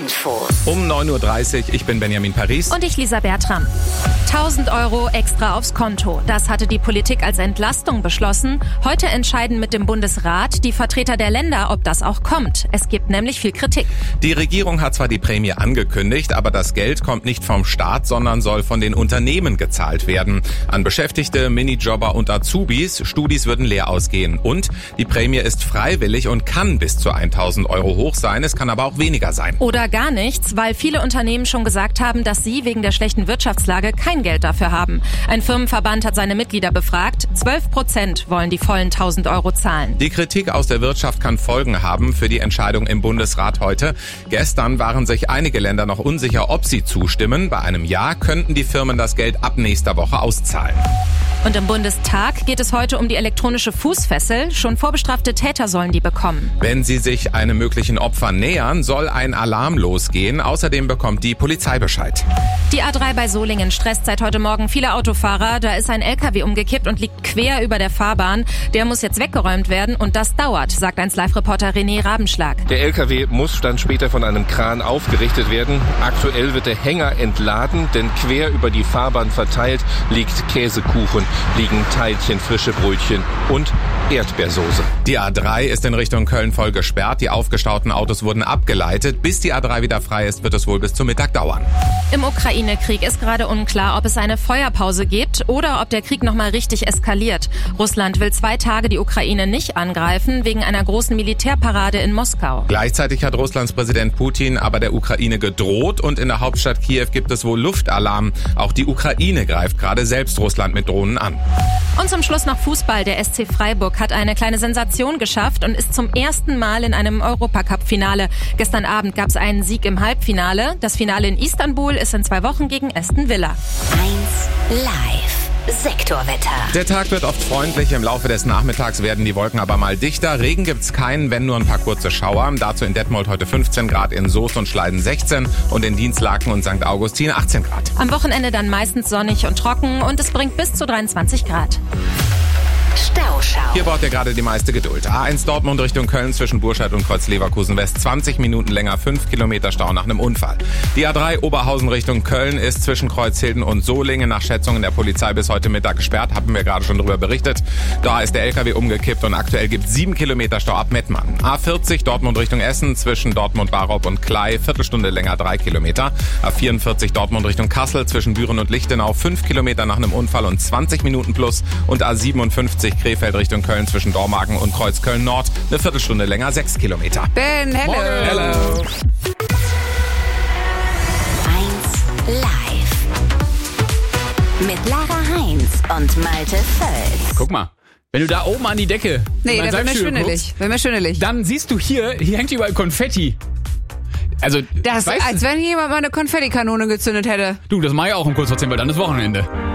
Info. Um 9.30 Uhr, ich bin Benjamin Paris. Und ich Lisa Bertram. 1.000 € extra aufs Konto. Das hatte die Politik als Entlastung beschlossen. Heute entscheiden mit dem Bundesrat die Vertreter der Länder, ob das auch kommt. Es gibt nämlich viel Kritik. Die Regierung hat zwar die Prämie angekündigt, aber das Geld kommt nicht vom Staat, sondern soll von den Unternehmen gezahlt werden. An Beschäftigte, Minijobber und Azubis. Studis würden leer ausgehen. Und die Prämie ist freiwillig und kann bis zu 1.000 € hoch sein. Es kann aber auch weniger sein. Oder gar nichts, weil viele Unternehmen schon gesagt haben, dass sie wegen der schlechten Wirtschaftslage kein Geld dafür haben. Ein Firmenverband hat seine Mitglieder befragt. 12% wollen die vollen 1.000 € zahlen. Die Kritik aus der Wirtschaft kann Folgen haben für die Entscheidung im Bundesrat heute. Gestern waren sich einige Länder noch unsicher, ob sie zustimmen. Bei einem Ja könnten die Firmen das Geld ab nächster Woche auszahlen. Und im Bundestag geht es heute um die elektronische Fußfessel. Schon vorbestrafte Täter sollen die bekommen. Wenn sie sich einem möglichen Opfer nähern, soll ein Alarm losgehen. Außerdem bekommt die Polizei Bescheid. Die A3 bei Solingen stresst seit heute Morgen viele Autofahrer. Da ist ein LKW umgekippt und liegt quer über der Fahrbahn. Der muss jetzt weggeräumt werden und das dauert, sagt 1Live-Reporter René Rabenschlag. Der LKW muss dann später von einem Kran aufgerichtet werden. Aktuell wird der Hänger entladen, denn quer über die Fahrbahn verteilt liegt Käsekuchen, liegen Teilchen, frische Brötchen und Erdbeersoße. Die A3 ist in Richtung Köln voll gesperrt. Die aufgestauten Autos wurden abgeleitet. Bis die A3 wieder frei ist, wird es wohl bis zum Mittag dauern. Im Ukraine-Krieg ist gerade unklar, ob es eine Feuerpause gibt oder ob der Krieg nochmal richtig eskaliert. Russland will 2 Tage die Ukraine nicht angreifen, wegen einer großen Militärparade in Moskau. Gleichzeitig hat Russlands Präsident Putin aber der Ukraine gedroht und in der Hauptstadt Kiew gibt es wohl Luftalarm. Auch die Ukraine greift gerade selbst Russland mit Drohnen an. Und zum Schluss noch Fußball. Der SC Freiburg hat eine kleine Sensation geschafft und ist zum ersten Mal in einem Europacup-Finale. Gestern Abend gab es einen Sieg im Halbfinale. Das Finale in Istanbul ist in 2 Wochen gegen Aston Villa. 1 Live Sektorwetter. Der Tag wird oft freundlich. Im Laufe des Nachmittags werden die Wolken aber mal dichter. Regen gibt's keinen, wenn nur ein paar kurze Schauer. Dazu in Detmold heute 15 Grad, in Soest und Schleiden 16 und in Dienstlaken und St. Augustin 18 Grad. Am Wochenende dann meistens sonnig und trocken und es bringt bis zu 23 Grad. Stauschau. Hier braucht ihr gerade die meiste Geduld. A1 Dortmund Richtung Köln zwischen Burscheid und Kreuz Leverkusen West 20 Minuten länger, 5 Kilometer Stau nach einem Unfall. Die A3 Oberhausen Richtung Köln ist zwischen Kreuzhilden und Solingen nach Schätzungen der Polizei bis heute Mittag gesperrt. Haben wir gerade schon drüber berichtet. Da ist der LKW umgekippt und aktuell gibt es 7 Kilometer Stau ab Mettmann. A40 Dortmund Richtung Essen zwischen Dortmund, Barop und Klei, Viertelstunde länger, 3 Kilometer. A44 Dortmund Richtung Kassel zwischen Büren und Lichtenau 5 Kilometer nach einem Unfall und 20 Minuten plus. Und A57 Krefeld Richtung Köln zwischen Dormagen und Kreuzköln Nord eine Viertelstunde länger, 6 Kilometer. Ben, hello. Hello. 1 Live. Mit Lara Heinz und Malte Völz. Guck mal. Wenn du da oben an die Decke Nee, in da dein wird mir Seifenstudio schwindelig. Wird mir schwindelig. dann siehst du hier hängt überall Konfetti. Also, Das, weißt als wenn jemand mal eine Konfettikanone gezündet hätte. du, das mache ich auch um kurz vor 10, weil dann ist Wochenende.